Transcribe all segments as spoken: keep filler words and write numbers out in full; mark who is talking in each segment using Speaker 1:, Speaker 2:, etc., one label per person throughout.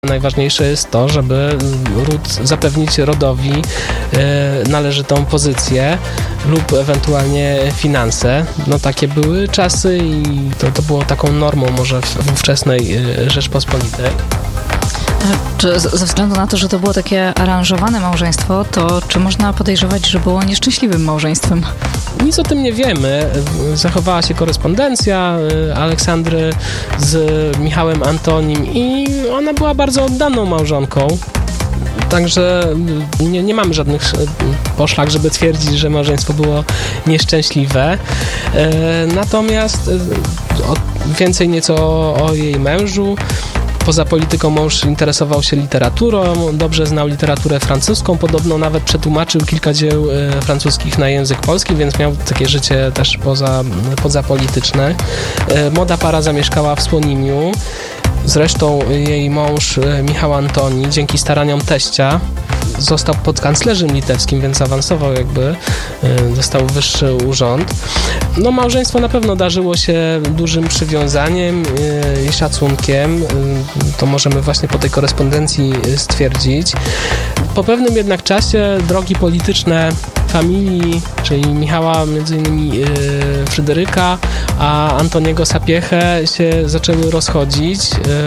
Speaker 1: najważniejsze jest to, żeby ród, zapewnić rodowi należytą pozycję lub ewentualnie finanse. No takie były czasy i to, to było taką normą może w ówczesnej Rzeczpospolitej.
Speaker 2: Czy ze względu na to, że to było takie aranżowane małżeństwo, to czy można podejrzewać, że było nieszczęśliwym małżeństwem?
Speaker 1: Nic o tym nie wiemy. Zachowała się korespondencja Aleksandry z Michałem Antonim i ona była bardzo oddaną małżonką. Także nie, nie mamy żadnych poszlak, żeby twierdzić, że małżeństwo było nieszczęśliwe. Natomiast więcej nieco o jej mężu. Poza polityką mąż interesował się literaturą, dobrze znał literaturę francuską, podobno nawet przetłumaczył kilka dzieł francuskich na język polski, więc miał takie życie też poza, pozapolityczne. Młoda para zamieszkała w Słonimiu. Zresztą jej mąż Michał Antoni dzięki staraniom teścia został podkanclerzem litewskim, więc awansował jakby, dostał wyższy urząd. No małżeństwo na pewno darzyło się dużym przywiązaniem i szacunkiem. To możemy właśnie po tej korespondencji stwierdzić. Po pewnym jednak czasie drogi polityczne familii, czyli Michała między innymi Fryderyka, a Antoniego Sapiehę się zaczęły rozchodzić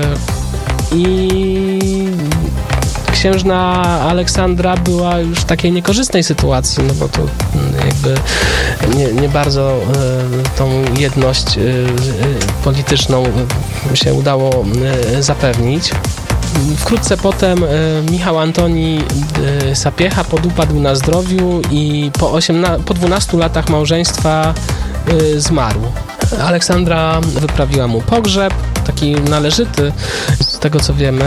Speaker 1: i księżna Aleksandra była już w takiej niekorzystnej sytuacji, no bo to jakby nie, nie bardzo e, tą jedność e, polityczną się udało e, zapewnić. Wkrótce potem e, Michał Antoni e, Sapiecha podupadł na zdrowiu i po, osiemna- po dwunastu latach małżeństwa e, zmarł. Aleksandra wyprawiła mu pogrzeb, taki należyty, z tego co wiemy.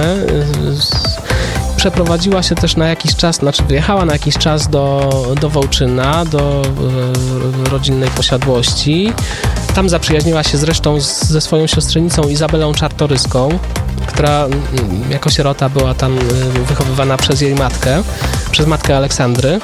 Speaker 1: E, Przeprowadziła się też na jakiś czas, znaczy wyjechała na jakiś czas do, do Wołczyna, do e, rodzinnej posiadłości. Tam zaprzyjaźniła się zresztą z, ze swoją siostrzenicą Izabelą Czartoryską, która jako sierota była tam wychowywana przez jej matkę, przez matkę Aleksandry.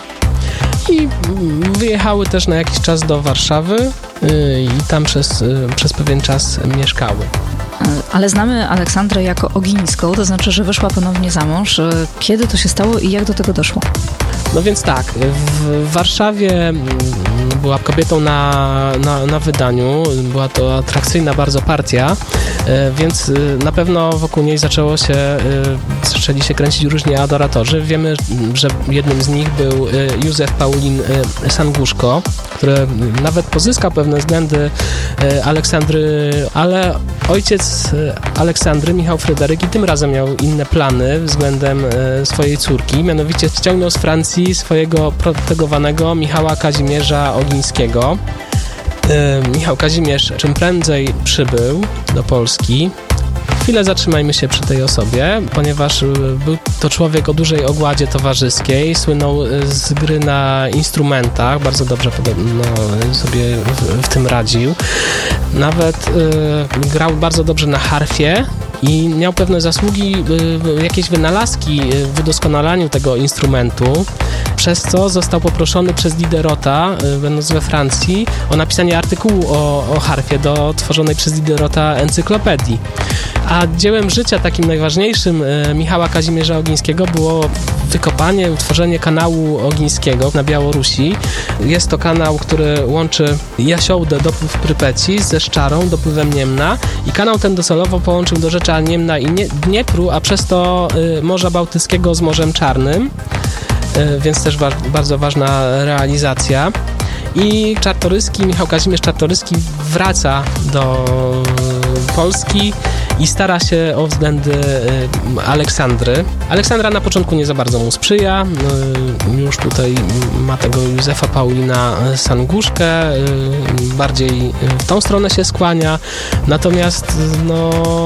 Speaker 1: I wyjechały też na jakiś czas do Warszawy e, i tam przez, e, przez pewien czas mieszkały.
Speaker 2: Ale znamy Aleksandrę jako Ogińską, to znaczy, że wyszła ponownie za mąż. Kiedy to się stało i jak do tego doszło?
Speaker 1: No więc tak, w Warszawie była kobietą na, na, na wydaniu, była to atrakcyjna bardzo partia, więc na pewno wokół niej zaczęło się, zaczęli się kręcić różni adoratorzy. Wiemy, że jednym z nich był Józef Paulin Sanguszko, który nawet pozyskał pewne względy Aleksandry, ale ojciec Aleksandry, Michał Fryderyk, i tym razem miał inne plany względem swojej córki, mianowicie ściągnął z Francji swojego protegowanego Michała Kazimierza Ogińskiego. Michał Kazimierz czym prędzej przybył do Polski. Chwilę zatrzymajmy się przy tej osobie, ponieważ był to człowiek o dużej ogładzie towarzyskiej, słynął z gry na instrumentach, bardzo dobrze podobno sobie w, w tym radził. Nawet y, grał bardzo dobrze na harfie i miał pewne zasługi, y, jakieś wynalazki w wydoskonalaniu tego instrumentu, przez co został poproszony przez Diderota, y, będąc we Francji, o napisanie artykułu o, o harfie do tworzonej przez Diderota encyklopedii. A dziełem życia takim najważniejszym e, Michała Kazimierza Ogińskiego było wykopanie, utworzenie kanału Ogińskiego na Białorusi. Jest to kanał, który łączy Jasiołdę, dopływ Prypeci, ze Szczarą, dopływem Niemna, i kanał ten docelowo połączył do Rzecza Niemna i Nie- Dniepru, a przez to e, Morza Bałtyckiego z Morzem Czarnym, e, więc też wa- bardzo ważna realizacja. I Czartoryski, Michał Kazimierz Czartoryski wraca do Polski i stara się o względy Aleksandry. Aleksandra na początku nie za bardzo mu sprzyja. Już tutaj ma tego Józefa Paulina Sanguszkę, bardziej w tą stronę się skłania. Natomiast no,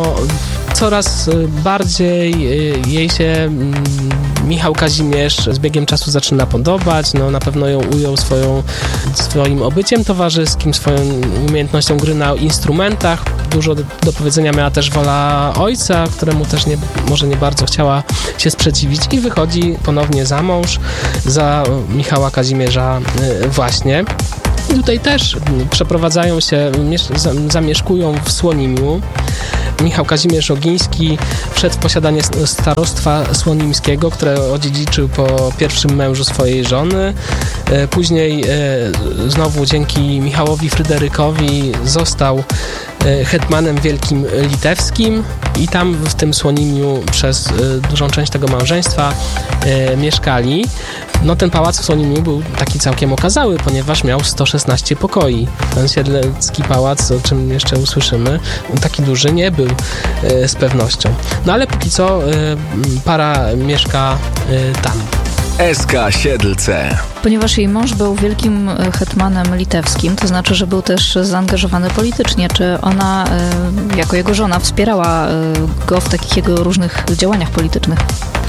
Speaker 1: coraz bardziej jej się Michał Kazimierz z biegiem czasu zaczyna podobać. No, na pewno ją ujął swoją, swoim obyciem towarzyskim, swoją umiejętnością gry na instrumentach. Dużo do, do powiedzenia miała też wola ojca, któremu też nie, może nie bardzo chciała się sprzeciwić, i wychodzi ponownie za mąż, za Michała Kazimierza właśnie. Tutaj też przeprowadzają się, zamieszkują w Słonimiu. Michał Kazimierz Ogiński wszedł w posiadanie starostwa słonimskiego, które odziedziczył po pierwszym mężu swojej żony. Później znowu dzięki Michałowi Fryderykowi został hetmanem wielkim litewskim i tam w tym Słonimiu przez dużą część tego małżeństwa mieszkali. No ten pałac w Słonimiu był taki całkiem okazały, ponieważ miał sto szesnaście pokoi. Ten siedlecki pałac, o czym jeszcze usłyszymy, taki duży nie był z pewnością. No ale póki co para mieszka tam.
Speaker 3: S K Siedlce.
Speaker 2: Ponieważ jej mąż był wielkim hetmanem litewskim, to znaczy, że był też zaangażowany politycznie. Czy ona, jako jego żona, wspierała go w takich jego różnych działaniach politycznych?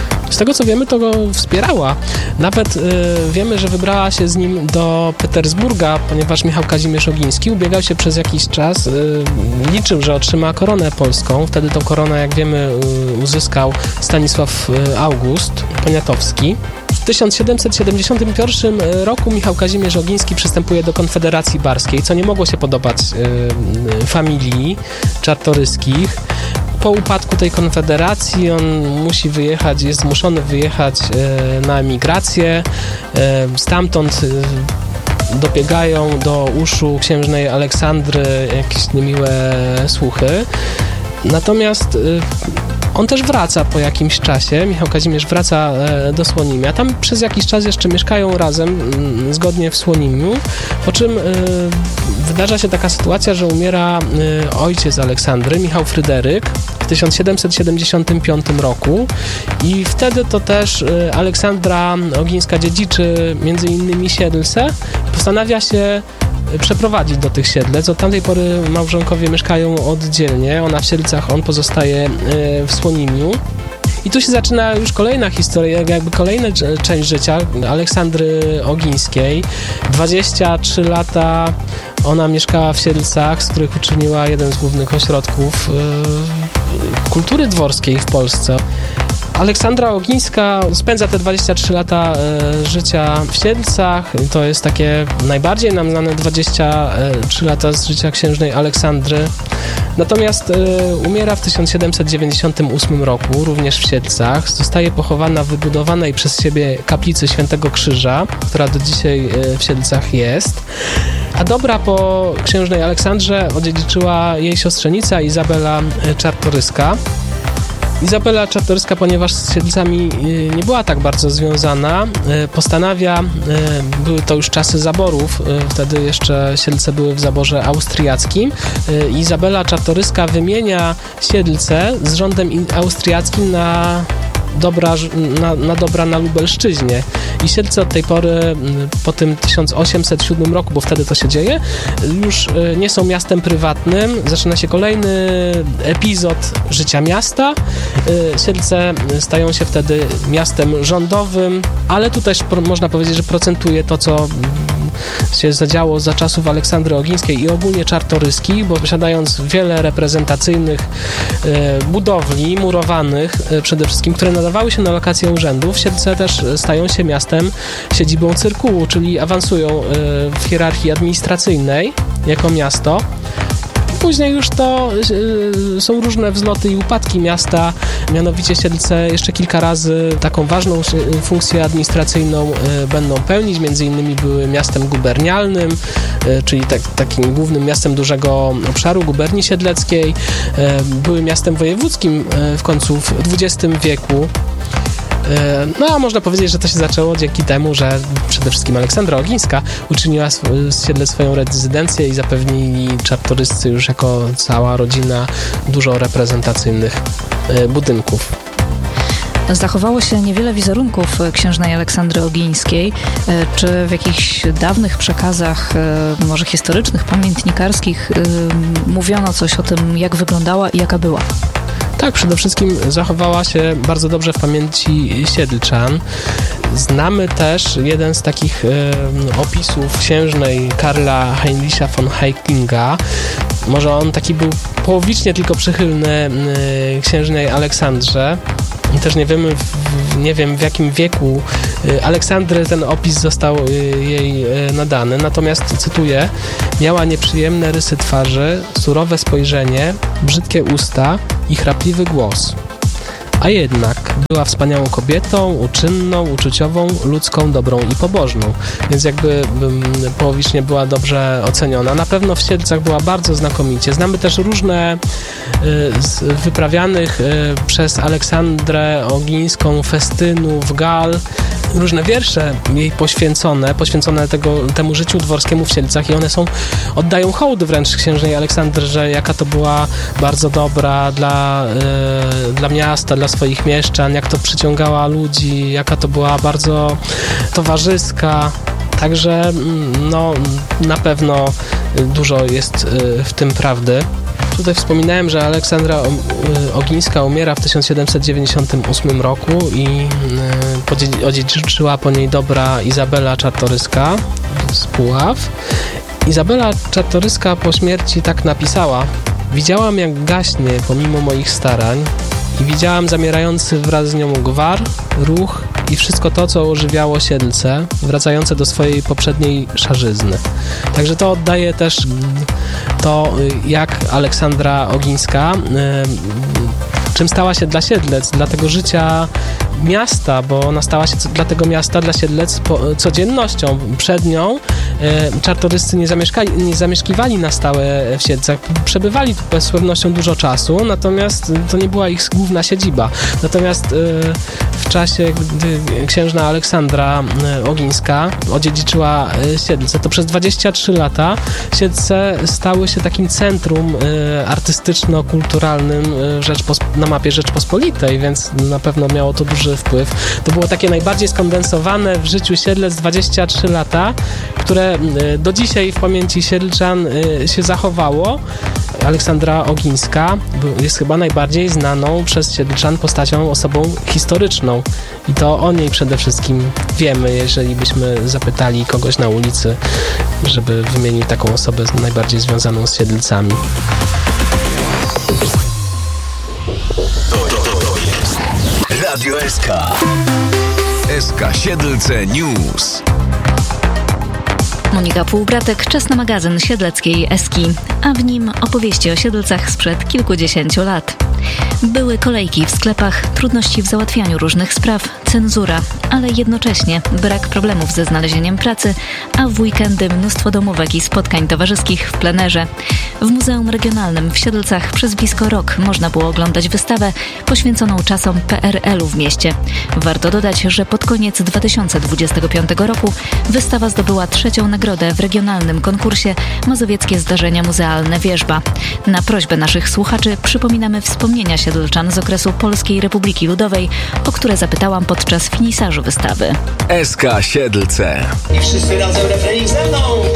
Speaker 1: Z tego co wiemy, to go wspierała. Nawet y, wiemy, że wybrała się z nim do Petersburga, ponieważ Michał Kazimierz Ogiński ubiegał się przez jakiś czas, y, liczył, że otrzyma koronę polską. Wtedy tą koronę, jak wiemy, y, uzyskał Stanisław y, August Poniatowski. W tysiąc siedemset siedemdziesiątym pierwszym roku Michał Kazimierz Ogiński przystępuje do Konfederacji Barskiej, co nie mogło się podobać y, familii Czartoryskich. Po upadku tej konfederacji on musi wyjechać, jest zmuszony wyjechać e, na emigrację. E, stamtąd e, dobiegają do uszu księżnej Aleksandry jakieś niemiłe słuchy. Natomiast e, on też wraca po jakimś czasie, Michał Kazimierz wraca e, do Słonimia. Tam przez jakiś czas jeszcze mieszkają razem, m, zgodnie w Słonimiu, po czym e, wydarza się taka sytuacja, że umiera e, ojciec Aleksandry, Michał Fryderyk, w tysiąc siedemset siedemdziesiątym piątym roku i wtedy to też e, Aleksandra Ogińska dziedziczy między innymi Siedlce i postanawia się przeprowadzić do tych Siedlec. Od tamtej pory małżonkowie mieszkają oddzielnie. Ona w Siedlcach, on pozostaje w Słonimiu. I tu się zaczyna już kolejna historia, jakby kolejna część życia Aleksandry Ogińskiej. dwadzieścia trzy lata ona mieszkała w Siedlcach, z których uczyniła jeden z głównych ośrodków kultury dworskiej w Polsce. Aleksandra Ogińska spędza te dwadzieścia trzy lata e, życia w Siedlcach. To jest takie najbardziej nam znane dwadzieścia trzy lata z życia księżnej Aleksandry. Natomiast e, umiera w tysiąc siedemset dziewięćdziesiątym ósmym roku, również w Siedlcach. Zostaje pochowana w wybudowanej przez siebie kaplicy Świętego Krzyża, która do dzisiaj e, w Siedlcach jest. A dobra po księżnej Aleksandrze odziedziczyła jej siostrzenica Izabela Czartoryska. Izabela Czartoryska, ponieważ z Siedlcami nie była tak bardzo związana, postanawia, były to już czasy zaborów, wtedy jeszcze Siedlce były w zaborze austriackim. Izabela Czartoryska wymienia Siedlce z rządem austriackim na dobra na, na dobra na Lubelszczyźnie. I Siedlce od tej pory, po tym tysiąc osiemset siódmym roku, bo wtedy to się dzieje, już nie są miastem prywatnym. Zaczyna się kolejny epizod życia miasta. Siedlce stają się wtedy miastem rządowym, ale tu też można powiedzieć, że procentuje to, co się zadziało za czasów Aleksandry Ogińskiej i ogólnie Czartoryskich, bo posiadając wiele reprezentacyjnych e, budowli murowanych e, przede wszystkim, które nadawały się na lokację urzędów, Siedlce też stają się miastem, siedzibą cyrkułu, czyli awansują e, w hierarchii administracyjnej jako miasto. Później już to y, są różne wzloty i upadki miasta, mianowicie Siedlce jeszcze kilka razy taką ważną funkcję administracyjną y, będą pełnić, między innymi były miastem gubernialnym, y, czyli tak, takim głównym miastem dużego obszaru guberni siedleckiej, y, były miastem wojewódzkim y, w końcu w dwudziestym wieku. No a można powiedzieć, że to się zaczęło dzięki temu, że przede wszystkim Aleksandra Ogińska uczyniła z Siedlec swoją rezydencję i zapewnili Czartoryscy już jako cała rodzina dużo reprezentacyjnych budynków.
Speaker 2: Zachowało się niewiele wizerunków księżnej Aleksandry Ogińskiej. Czy w jakichś dawnych przekazach, może historycznych, pamiętnikarskich, mówiono coś o tym, jak wyglądała i jaka była?
Speaker 1: Tak, przede wszystkim zachowała się bardzo dobrze w pamięci siedlczan. Znamy też jeden z takich e, opisów księżnej Karla Heinricha von Heickinga. Może on taki był połowicznie tylko przychylny e, księżnej Aleksandrze. I też nie wiemy, w, nie wiem w jakim wieku Aleksandry ten opis został jej nadany, natomiast, cytuję, miała nieprzyjemne rysy twarzy, surowe spojrzenie, brzydkie usta i chrapliwy głos. A jednak była wspaniałą kobietą, uczynną, uczuciową, ludzką, dobrą i pobożną. Więc jakby połowicznie była dobrze oceniona. Na pewno w Siedlcach była bardzo znakomicie. Znamy też różne z wyprawianych przez Aleksandrę Ogińską festynów, gal, różne wiersze jej poświęcone, poświęcone tego, temu życiu dworskiemu w Siedlcach i one są, oddają hołd wręcz księżnej Aleksandrze, jaka to była bardzo dobra dla, y, dla miasta, dla swoich mieszczan, jak to przyciągała ludzi, jaka to była bardzo towarzyska. Także no, na pewno dużo jest w tym prawdy. Tutaj wspominałem, że Aleksandra Ogińska umiera w tysiąc siedemset dziewięćdziesiątym ósmym roku i odziedziczyła po niej dobra Izabela Czartoryska z Puław. Izabela Czartoryska po śmierci tak napisała: widziałam, jak gaśnie pomimo moich starań i widziałam zamierający wraz z nią gwar, ruch i wszystko to, co ożywiało Siedlce, wracające do swojej poprzedniej szarzyzny. Także to oddaje też to, jak Aleksandra Ogińska, czym stała się dla Siedlec, dla tego życia miasta, bo ona stała się dla tego miasta, dla Siedlec codziennością. Przed nią czartoryscy nie, zamieszkali, nie zamieszkiwali na stałe w Siedlcach. Przebywali tu z pewnością dużo czasu, natomiast to nie była ich główna siedziba. Natomiast w czasie, gdy księżna Aleksandra Ogińska odziedziczyła Siedlce, to przez dwadzieścia trzy lata Siedlce stały się takim centrum artystyczno-kulturalnym na mapie Rzeczpospolitej, więc na pewno miało to duży wpływ. To było takie najbardziej skondensowane w życiu Siedlec dwadzieścia trzy lata, które do dzisiaj w pamięci siedlczan się zachowało. Aleksandra Ogińska jest chyba najbardziej znaną przez siedlczan postacią, osobą historyczną. I to o niej przede wszystkim wiemy, jeżeli byśmy zapytali kogoś na ulicy, żeby wymienił taką osobę najbardziej związaną z Siedlcami.
Speaker 3: Radio S K. S K Siedlce News.
Speaker 2: Monika Półbratek, czas na magazyn siedleckiej Eski, a w nim opowieści o Siedlcach sprzed kilkudziesięciu lat. Były kolejki w sklepach, trudności w załatwianiu różnych spraw, cenzura, ale jednocześnie brak problemów ze znalezieniem pracy, a w weekendy mnóstwo domówek i spotkań towarzyskich w plenerze. W Muzeum Regionalnym w Siedlcach przez blisko rok można było oglądać wystawę poświęconą czasom P R L u w mieście. Warto dodać, że pod koniec dwa tysiące dwudziestego piątego roku wystawa zdobyła trzecią nagrodę w regionalnym konkursie Mazowieckie Zdarzenia Muzealne Wierzba. Na prośbę naszych słuchaczy przypominamy wspomnienia siedlczan z okresu Polskiej Republiki Ludowej, o które zapytałam podczas finisażu wystawy.
Speaker 3: S K Siedlce.
Speaker 4: I wszyscy razem refrenik ze mną.